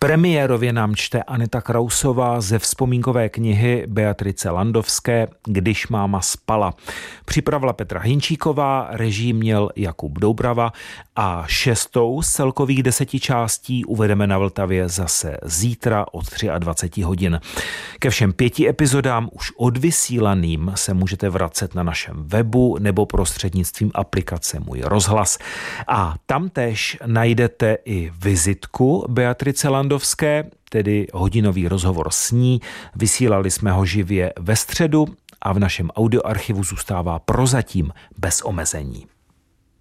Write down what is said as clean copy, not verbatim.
Premiérově nám čte Aneta Krausová ze vzpomínkové knihy Beatrice Landovské Když máma spala. Připravila Petra Hinčíková, režii měl Jakub Doubrava a 6. z celkových 10 částí uvedeme na Vltavě zase zítra od 23 hodin. Ke všem 5 epizodám už odvysílaným se můžete vracet na našem webu nebo prostřednictvím aplikace Můj rozhlas. A tamtéž najdete i vizitku Beatrice Landovské, tedy hodinový rozhovor s ní. Vysílali jsme ho živě ve středu a v našem audioarchivu zůstává prozatím bez omezení.